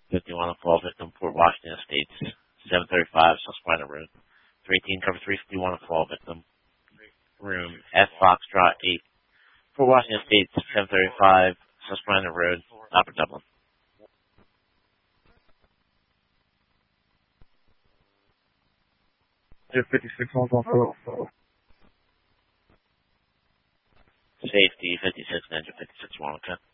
51 on fall victim, Port Washington Estates, 735 Susquehanna Road. 318 cover 351 on fall victim, room F Foxtrot 8, Port Washington Estates, 735 Susquehanna Road, Upper Dublin. Just 56 on follow. Safety 56, engine 56 1, okay.